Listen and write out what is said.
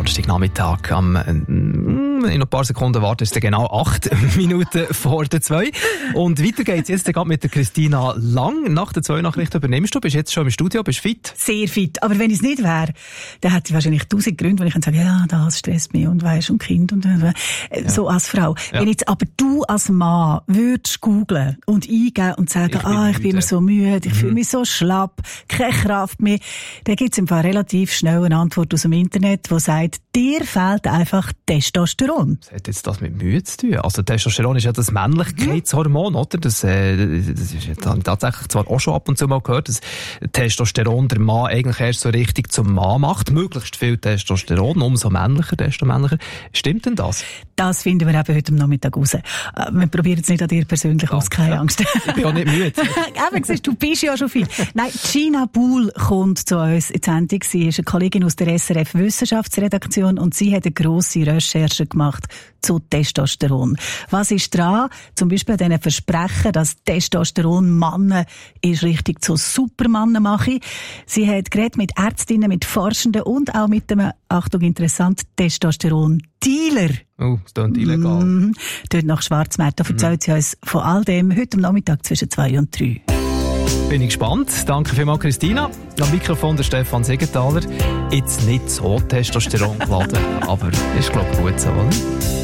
Donnerstagnachmittag. In ein paar Sekunden warten, ist es genau 8 Minuten vor der 2. Und weiter geht's jetzt gerade mit der Christina Lang. Nach der 2 Nachrichten übernimmst du, bist jetzt schon im Studio, bist fit? Sehr fit. Aber wenn ich es nicht wäre, dann hätte ich wahrscheinlich 1000 Gründe, wenn ich sagen kann, ja, das stresst mich und weisst und Kind und so als Frau. Ja. Wenn jetzt aber du als Mann würdest googlen und eingeben und sagen, ich bin immer so müde, ich fühle mich so schlapp, keine Kraft mehr, dann gibt's im Fall relativ schnell eine Antwort aus dem Internet, die sagt, dir fehlt einfach Testosteron. Was hat jetzt das mit Mühe zu tun? Also Testosteron ist ja das Männlichkeitshormon, oder? Das ist ja tatsächlich zwar auch schon ab und zu mal gehört, dass Testosteron der Mann eigentlich erst so richtig zum Mann macht. Möglichst viel Testosteron, umso männlicher, desto männlicher. Stimmt denn das? Das finden wir eben heute am Nachmittag raus. Wir probieren es nicht an dir persönlich aus, keine Angst. Ich bin auch nicht müde. Eben, siehst, du bist ja schon fit. Nein, Gina Buhl kommt zu uns in die Sendung. Sie ist eine Kollegin aus der SRF Wissenschaftsredaktion und sie hat eine grosse Recherche gemacht zu Testosteron. Was ist dran? Zum Beispiel an diesen Versprechen, dass Testosteron Männer ist richtig zu Supermannen mache. Sie hat geredet mit Ärztinnen, mit Forschenden und auch mit einem, Achtung interessant, Testosteron-Dealer. Oh, das klingt illegal. Dort nach Schwarzmarkt. Da erzählt sie uns von all dem heute am Nachmittag zwischen 2 und 3. Bin ich gespannt. Danke vielmals, Christina. Am Mikrofon der Stefan Segenthaler. Jetzt nicht so Testosteron geladen, aber ist, glaube ich, gut so, oder?